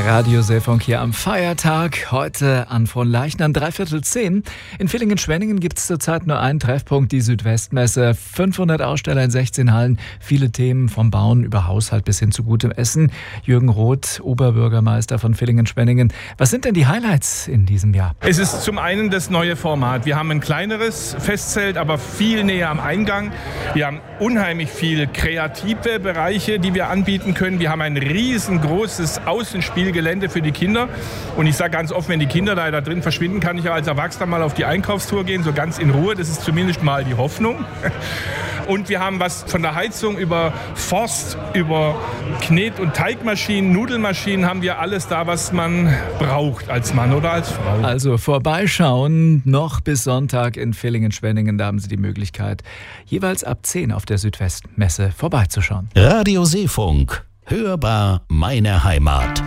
Radio Seefunk hier am Feiertag, heute an Fronleichnam 9:45. In Villingen-Schwenningen gibt es zurzeit nur einen Treffpunkt, die Südwestmesse. 500 Aussteller in 16 Hallen, viele Themen vom Bauen über Haushalt bis hin zu gutem Essen. Jürgen Roth, Oberbürgermeister von Villingen-Schwenningen. Was sind denn die Highlights in diesem Jahr? Es ist zum einen das neue Format. Wir haben ein kleineres Festzelt, aber viel näher am Eingang. Wir haben unheimlich viele kreative Bereiche, die wir anbieten können. Wir haben ein riesengroßes Außenspielgelände für die Kinder. Und ich sage ganz offen, wenn die Kinder da drin verschwinden, kann ich ja als Erwachsener mal auf die Einkaufstour gehen, so ganz in Ruhe. Das ist zumindest mal die Hoffnung. Und wir haben was von der Heizung über Forst, über Knet- und Teigmaschinen, Nudelmaschinen, haben wir alles da, was man braucht als Mann oder als Frau. Also vorbeischauen, noch bis Sonntag in Villingen-Schwenningen, da haben Sie die Möglichkeit, jeweils ab 10 auf der Südwestmesse vorbeizuschauen. Radio Seefunk, hörbar meine Heimat.